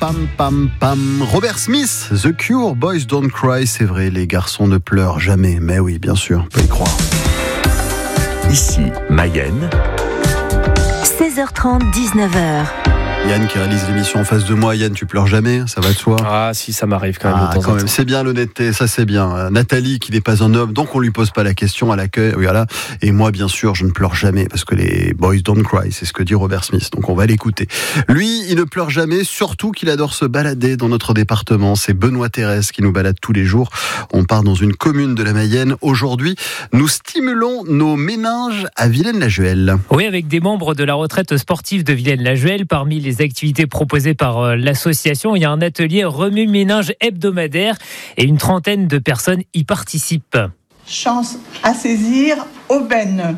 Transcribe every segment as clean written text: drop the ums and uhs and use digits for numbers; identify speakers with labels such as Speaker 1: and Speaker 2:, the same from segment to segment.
Speaker 1: pam, pam, pam. Robert Smith, The Cure, Boys Don't Cry. C'est vrai, les garçons ne pleurent jamais. Mais oui, bien sûr, on peut y croire.
Speaker 2: Ici, Mayenne.
Speaker 3: 16h30, 19h.
Speaker 1: Yann qui réalise l'émission en face de moi. Yann, tu pleures jamais, ça va de soi?
Speaker 4: Ah si, ça m'arrive quand même de temps en temps.
Speaker 1: C'est bien l'honnêteté, ça c'est bien. Nathalie qui n'est pas un homme, donc on lui pose pas la question à l'accueil. Voilà. Et moi, bien sûr, je ne pleure jamais parce que les boys don't cry, c'est ce que dit Robert Smith. Donc on va l'écouter. Lui, il ne pleure jamais, surtout qu'il adore se balader dans notre département. C'est Benoît Thérèse qui nous balade tous les jours. On part dans une commune de la Mayenne. Aujourd'hui, nous stimulons nos méninges à Villaine-la-Juhel.
Speaker 5: Oui, avec des membres de la retraite sportive de Villaine-la-Juhel, parmi les activités proposées par l'association, il y a un atelier remue-méninge hebdomadaire et une trentaine de personnes y participent.
Speaker 6: Chance à saisir, aubaine.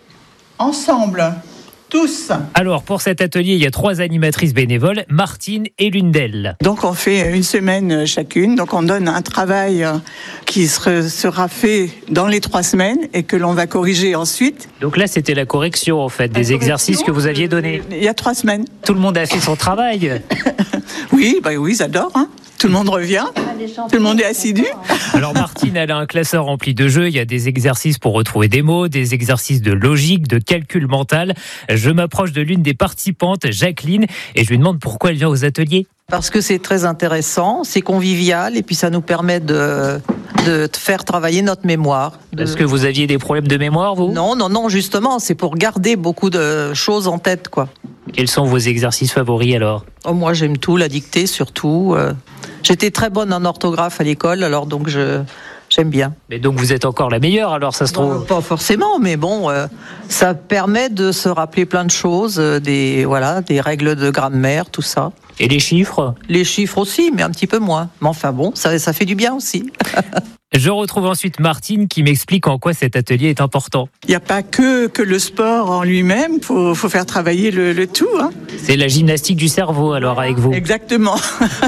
Speaker 6: Ensemble, tous.
Speaker 5: Alors, pour cet atelier, il y a 3 animatrices bénévoles, Martine et l'une d'elles.
Speaker 6: Donc on fait une semaine chacune, donc on donne un travail qui sera fait dans les 3 semaines et que l'on va corriger ensuite.
Speaker 5: Donc là, c'était la correction, en fait, des exercices que vous aviez donnés.
Speaker 6: Il y a 3 semaines.
Speaker 5: Tout le monde a fait son travail.
Speaker 6: Oui, ils adorent. Hein. Tout le monde revient, tout le monde est assidu.
Speaker 5: Alors Martine, elle a un classeur rempli de jeux. Il y a des exercices pour retrouver des mots, des exercices de logique, de calcul mental. Je m'approche de l'une des participantes, Jacqueline, et je lui demande pourquoi elle vient aux ateliers.
Speaker 7: Parce que c'est très intéressant, c'est convivial et puis ça nous permet de faire travailler notre mémoire.
Speaker 5: Est-ce que vous aviez des problèmes de mémoire, vous ?
Speaker 7: Non, justement, c'est pour garder beaucoup de choses en tête, quoi.
Speaker 5: Quels sont vos exercices favoris alors ?
Speaker 7: Oh, moi j'aime tout, la dictée surtout. J'étais très bonne en orthographe à l'école, alors donc j'aime bien.
Speaker 5: Mais donc vous êtes encore la meilleure alors, ça se trouve ?
Speaker 7: Pas forcément, mais bon, ça permet de se rappeler plein de choses, des règles de grammaire, tout ça.
Speaker 5: Et les chiffres ?
Speaker 7: Les chiffres aussi, mais un petit peu moins. Mais enfin bon, ça fait du bien aussi.
Speaker 5: Je retrouve ensuite Martine qui m'explique en quoi cet atelier est important.
Speaker 6: Il n'y a pas que le sport en lui-même, faut faire travailler le tout. Hein.
Speaker 5: C'est la gymnastique du cerveau alors avec vous.
Speaker 6: Exactement.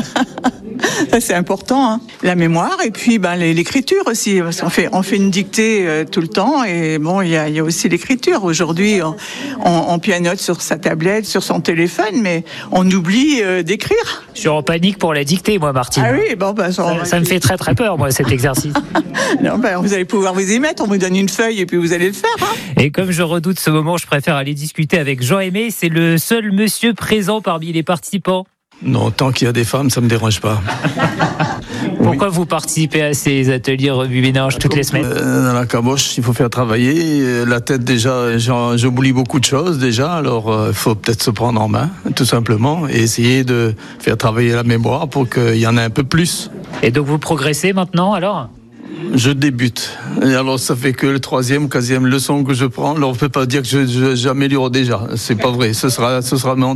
Speaker 6: Ça c'est important, hein. La mémoire et puis l'écriture aussi, parce qu'on fait une dictée tout le temps et bon il y a aussi l'écriture. Aujourd'hui on pianote sur sa tablette, sur son téléphone, mais on oublie d'écrire.
Speaker 5: Je suis en panique pour la dictée moi, Martine.
Speaker 6: Ah oui,
Speaker 5: ça me fait très très peur moi cet exercice.
Speaker 6: Non, vous allez pouvoir vous y mettre, on vous donne une feuille et puis vous allez le faire. Hein.
Speaker 5: Et comme je redoute ce moment, je préfère aller discuter avec Jean-Aimé, c'est le seul monsieur présent parmi les participants.
Speaker 8: Non, tant qu'il y a des femmes, ça me dérange pas.
Speaker 5: Pourquoi vous participez à ces ateliers remue-méninge toutes les semaines ?
Speaker 8: Dans la caboche, il faut faire travailler. La tête, déjà, j'oublie beaucoup de choses, déjà. Alors, il faut peut-être se prendre en main, tout simplement, et essayer de faire travailler la mémoire pour qu'il y en ait un peu plus.
Speaker 5: Et donc, vous progressez maintenant, alors ?
Speaker 8: Je débute. Et alors, ça fait que le 3e, 4e leçon que je prends. Alors, on ne peut pas dire que j'améliore déjà. C'est pas vrai. Ce sera